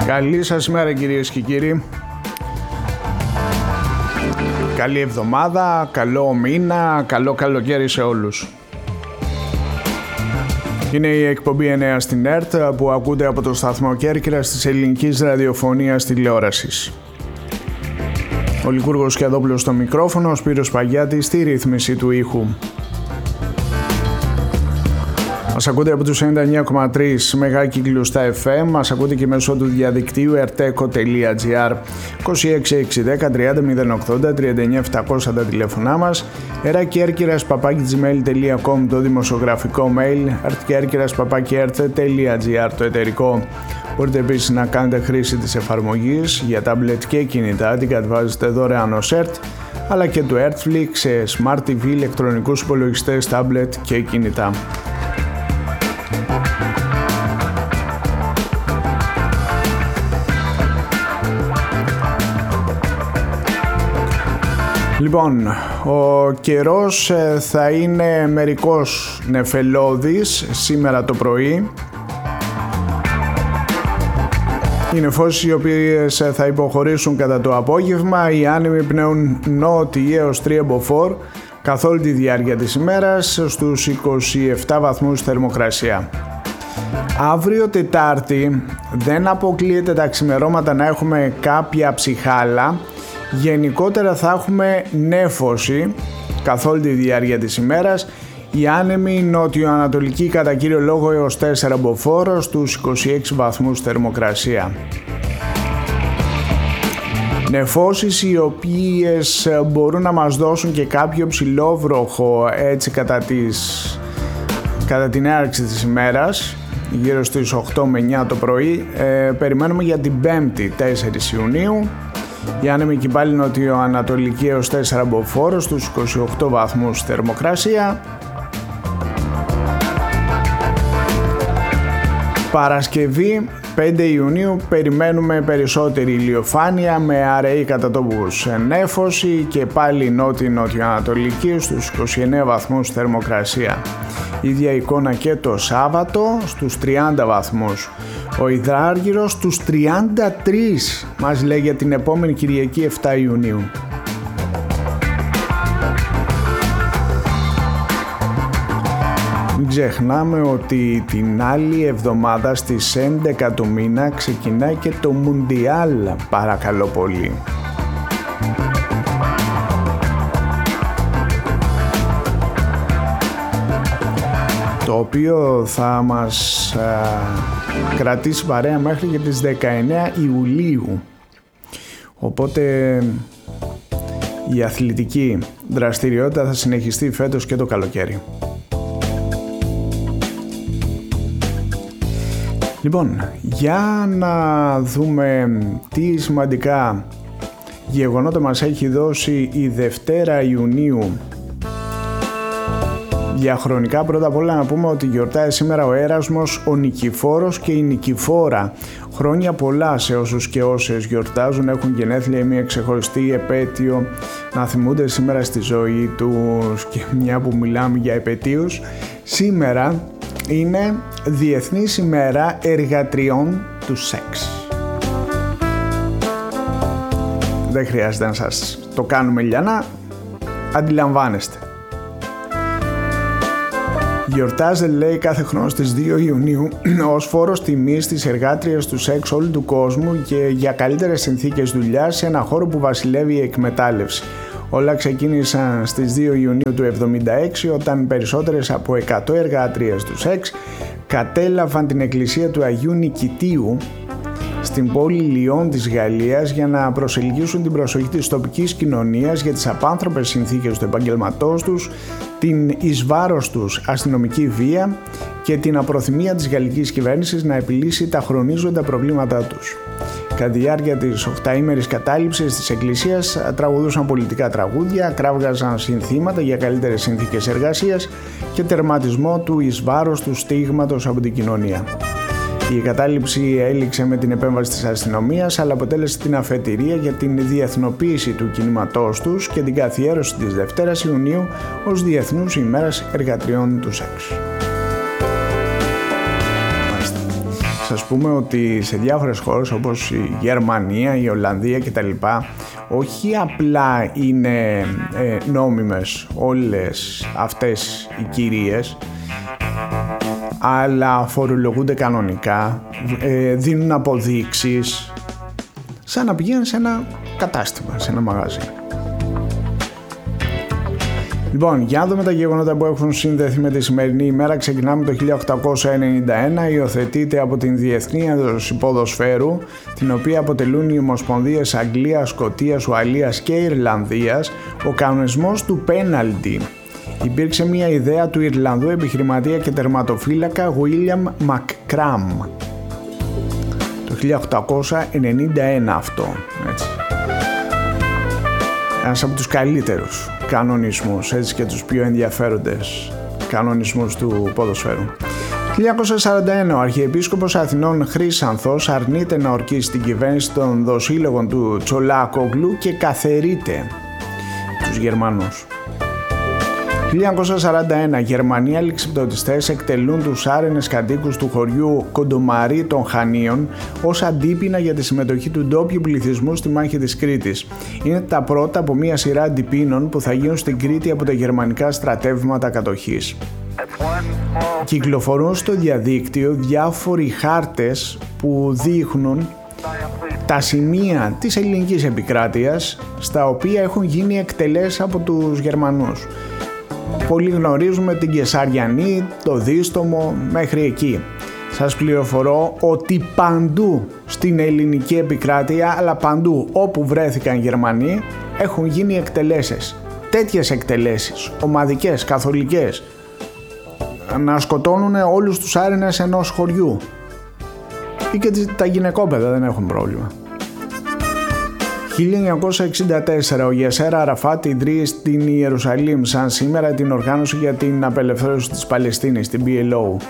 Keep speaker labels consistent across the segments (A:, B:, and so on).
A: Καλή σας ημέρα κυρίες και κύριοι. Καλή εβδομάδα, καλό μήνα, καλό καλοκαίρι σε όλους. Είναι η εκπομπή 9 στην ΕΡΤ που ακούτε από το σταθμό Κέρκυρας της ελληνικής ραδιοφωνίας τηλεόρασης. Ο Λικούργος Κιαδόπουλος στο μικρόφωνο, ο Σπύρος Παγιάτης στη ρύθμιση του ήχου. Μας ακούτε από τους 99,3 μεγάκυκλους στα FM, μας ακούτε και μέσω του διαδικτύου erteco.gr, 26610 30 080 39 700 τα τηλέφωνά μας, erakerkiras@gmail.com το δημοσιογραφικό mail, ertkerkiras@erte.gr το εταιρικό. Μπορείτε επίσης να κάνετε χρήση της εφαρμογής για τάμπλετ και κινητά, την κατεβάζετε δωρεάν ως ERT, αλλά και του ERTFlix σε Smart TV, ηλεκτρονικούς υπολογιστές, τάμπλετ και κινητά. Λοιπόν, ο καιρός θα είναι μερικώς νεφελώδης σήμερα το πρωί. Οι νεφώσεις οι οποίες θα υποχωρήσουν κατά το απόγευμα, οι άνεμοι πνέουν νότιοι έως τρίεμποφόρ καθ' όλη τη διάρκεια της ημέρας στους 27 βαθμούς θερμοκρασία. Αύριο Τετάρτη δεν αποκλείεται τα ξημερώματα να έχουμε κάποια ψιχάλα. Γενικότερα θα έχουμε νέφωση καθ' όλη τη διάρκεια της ημέρας. Οι άνεμοι νότιο-ανατολικοί κατά κύριο λόγο έως 4 μποφόρ στους 26 βαθμούς θερμοκρασία. Νεφώσεις οι οποίες μπορούν να μας δώσουν και κάποιο ψηλό βροχό έτσι κατά την έναρξη της ημέρας, γύρω στις 8 με 9 το πρωί. Περιμένουμε για την 5η 4 Ιουνίου. Οι άνεμοι και πάλι νοτιοανατολική έως 4 μποφόρ στους 28 βαθμούς θερμοκρασία. Παρασκευή 5 Ιουνίου περιμένουμε περισσότερη ηλιοφάνεια με αραιή κατά τόπους νέφωση και πάλι νότιο-νοτιοανατολική στους 29 βαθμούς θερμοκρασία. Ίδια εικόνα και το Σάββατο στους 30 βαθμούς. Ο Υδράργυρος στους 33 μας λέει για την επόμενη Κυριακή 7 Ιουνίου. Μην ξεχνάμε ότι την άλλη εβδομάδα στις 11 του μήνα ξεκινάει και το Μουντιάλ, παρακαλώ πολύ. Το οποίο θα μας κρατήσει παρέα μέχρι και τις 19 Ιουλίου. Οπότε η αθλητική δραστηριότητα θα συνεχιστεί φέτος και το καλοκαίρι. Λοιπόν, για να δούμε τι σημαντικά γεγονότα μας έχει δώσει η Δευτέρα Ιουνίου. Διαχρονικά πρώτα απ' όλα να πούμε ότι γιορτάζει σήμερα ο Έρασμος, ο Νικηφόρος και η Νικηφόρα. Χρόνια πολλά σε όσους και όσες γιορτάζουν, έχουν γενέθλια ή μια ξεχωριστή επέτειο να θυμούνται σήμερα στη ζωή τους. Και μια που μιλάμε για επετείους, σήμερα είναι Διεθνής ημέρα εργατριών του σεξ. Δεν χρειάζεται να σας το κάνουμε λιανά, αντιλαμβάνεστε. Γιορτάζεται, λέει, κάθε χρόνο στις 2 Ιουνίου ως φόρος τιμής στις εργάτριες του σεξ όλου του κόσμου και για καλύτερες συνθήκες δουλειάς σε ένα χώρο που βασιλεύει η εκμετάλλευση. Όλα ξεκίνησαν στις 2 Ιουνίου του 1976 όταν περισσότερες από 100 εργάτριες του σεξ κατέλαβαν την εκκλησία του Αγίου Νικητίου στην πόλη Λιών της Γαλλίας για να προσελκύσουν την προσοχή της τοπικής κοινωνίας για τις απάνθρωπες συνθήκες του επαγγελματός τους, την εις βάρος τους αστυνομική βία και την απροθυμία της γαλλικής κυβέρνησης να επιλύσει τα χρονίζοντα προβλήματά τους. Κατά τη διάρκεια της 8ήμερης κατάληψης της εκκλησίας τραγουδούσαν πολιτικά τραγούδια, κράβγαζαν συνθήματα για καλύτερες συνθήκες εργασίας και τερματισμό του εις βάρος του στίγματος από την κοινωνία. Η κατάληψη έληξε με την επέμβαση της αστυνομίας, αλλά αποτέλεσε την αφετηρία για την διεθνοποίηση του κινήματός τους και την καθιέρωση της Δευτέρας Ιουνίου ως Διεθνούς ημέρας εργατριών του σεξ. σας πούμε ότι σε διάφορες χώρες όπως η Γερμανία, η Ολλανδία κτλ. Όχι απλά είναι νόμιμες όλες αυτές οι κυρίες, αλλά φορολογούνται κανονικά, δίνουν αποδείξεις, σαν να πηγαίνουν σε ένα κατάστημα, σε ένα μαγαζί. Λοιπόν, για να δούμε τα γεγονότα που έχουν συνδεθεί με τη σημερινή ημέρα. Ξεκινάμε το 1891, υιοθετείται από την Διεθνή Ένωση Ποδοσφαίρου, την οποία αποτελούν οι Ομοσπονδίες Αγγλίας, Σκωτίας, Ουαλίας και Ιρλανδίας, ο κανονισμός του πέναλτι. Υπήρξε μια ιδέα του Ιρλανδού επιχειρηματία και τερματοφύλακα William McCrum. Το 1891 αυτό, έτσι. Ένας από τους καλύτερους κανονισμούς, έτσι, και τους πιο ενδιαφέροντες κανονισμούς του ποδοσφαίρου. 1941 ο Αρχιεπίσκοπος Αθηνών Χρύσανθος αρνείται να ορκίσει την κυβέρνηση των δοσύλλογων του Τσολάκογλου και καθαιρείται τους Γερμανούς. 1941 Γερμανοί αλεξιπτωτιστές εκτελούν τους άρενες κατοίκους του χωριού Κοντομαρί των Χανίων ως αντίπεινα για τη συμμετοχή του ντόπιου πληθυσμού στη μάχη της Κρήτης. Είναι τα πρώτα από μια σειρά αντιπίνων που θα γίνουν στην Κρήτη από τα γερμανικά στρατεύματα κατοχής. Κυκλοφορούν στο διαδίκτυο διάφοροι χάρτες που δείχνουν τα σημεία της ελληνικής επικράτειας στα οποία έχουν γίνει εκτελέσεις από τους Γερμανούς. Πολλοί γνωρίζουμε την Κεσαριανή, το Δίστομο, μέχρι εκεί. Σας πληροφορώ ότι παντού στην ελληνική επικράτεια, αλλά παντού όπου βρέθηκαν Γερμανοί, έχουν γίνει εκτελέσεις. Τέτοιες εκτελέσεις, ομαδικές, καθολικές, να σκοτώνουν όλους τους άρενες ενός χωριού. Ή και τα γυναικόπαιδα δεν έχουν πρόβλημα. 1964 ο Γιασέρ Αραφάτ ιδρύει στην Ιερουσαλήμ σαν σήμερα την οργάνωση για την απελευθέρωση της Παλαιστίνης, την PLO.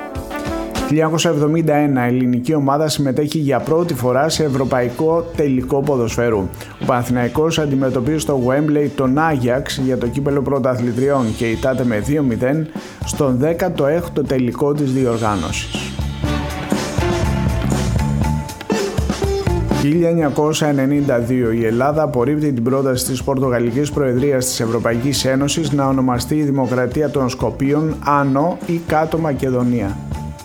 A: 1971 ελληνική ομάδα συμμετέχει για πρώτη φορά σε ευρωπαϊκό τελικό ποδοσφαίρου. Ο Παναθηναϊκός αντιμετωπίζει στο Wembley τον Άγιαξ για το κύπελλο πρωταθλητριών και ητάται με 2-0 στον 16ο τελικό της διοργάνωσης. 1992 η Ελλάδα απορρίπτει την πρόταση της Πορτογαλικής Προεδρίας της Ευρωπαϊκής Ένωσης να ονομαστεί η Δημοκρατία των Σκοπίων Άνω ή Κάτω Μακεδονία.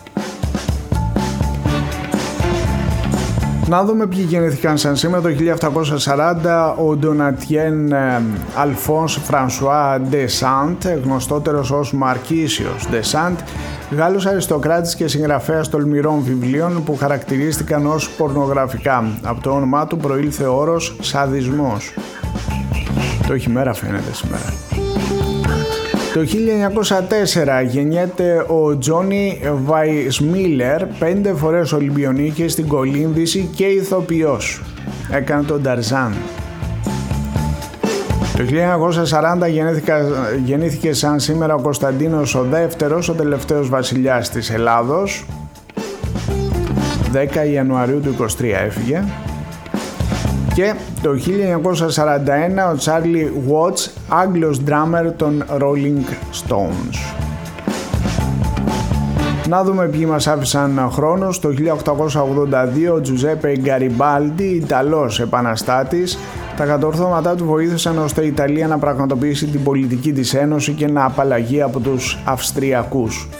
A: Να δούμε ποιοι γεννήθηκαν σαν σήμερα. Το 1740 ο Ντονατιέν Αλφόνς Φρανσουά ντε Σαντ, γνωστότερος ως Μαρκίσιος ντε Σαντ, Γάλλος αριστοκράτης και συγγραφέας τολμηρών βιβλίων που χαρακτηρίστηκαν ως πορνογραφικά. Από το όνομά του προήλθε ο όρος σαδισμός. Το χειμέρα φαίνεται σήμερα. Το 1904 γεννιέται ο Τζόνι Βαϊσμίλερ, 5 φορές Ολυμπιονίκης στην κολύμβηση και ηθοποιός. Έκανε τον Ταρζάν. Το 1940 γεννήθηκε σαν σήμερα ο Κωνσταντίνος ο δεύτερος, ο τελευταίος βασιλιάς της Ελλάδος. 10 Ιανουαρίου του 23 έφυγε. Και το 1941 ο Τσάρλι Βότς, Άγγλος ντράμερ των Rolling Stones. Να δούμε ποιοι μας άφησαν χρόνο. Το 1882 ο Τζουζέπε Γκαριμπάλντι, Ιταλός επαναστάτης. Τα κατορθώματά του βοήθησαν ώστε η Ιταλία να πραγματοποιήσει την πολιτική της ένωση και να απαλλαγεί από τους Αυστριακούς.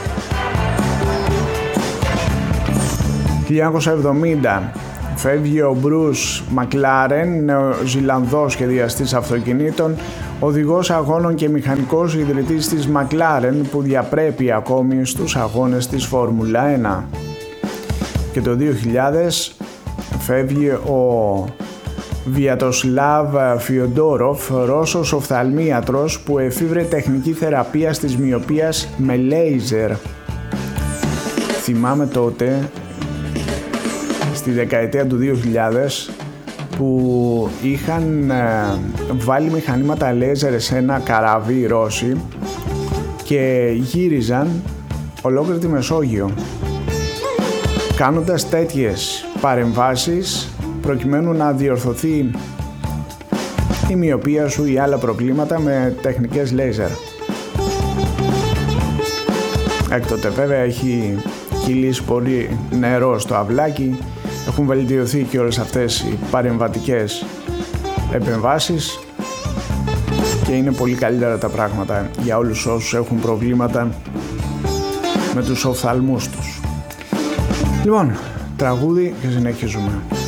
A: 1970 φεύγει ο Μπρους Μακλάρεν, νεοζηλανδός σχεδιαστής αυτοκινήτων, οδηγός αγώνων και μηχανικός ιδρυτής της Μακλάρεν που διαπρέπει ακόμη στους αγώνες της Φόρμουλα 1. Και το 2000 φεύγει ο Βιατοσλάβ Φιοντόροφ, Ρώσος οφθαλμίατρος που εφήβρε τεχνική θεραπεία της μυοπίας με λέιζερ. Θυμάμαι τότε, στη δεκαετία του 2000, που είχαν βάλει μηχανήματα λέιζερ σε ένα καράβι οι Ρώσοι και γύριζαν ολόκληρη τη Μεσόγειο κάνοντας τέτοιες παρεμβάσεις προκειμένου να διορθωθεί η μυοπία σου ή άλλα προβλήματα με τεχνικές λέιζερ. Έκτοτε βέβαια έχει κυλήσει πολύ νερό στο αυλάκι. Έχουν βελτιωθεί και όλες αυτές οι παρεμβατικές επεμβάσεις και είναι πολύ καλύτερα τα πράγματα για όλους όσους έχουν προβλήματα με τους οφθαλμούς τους. Λοιπόν, τραγούδι και συνεχίζουμε.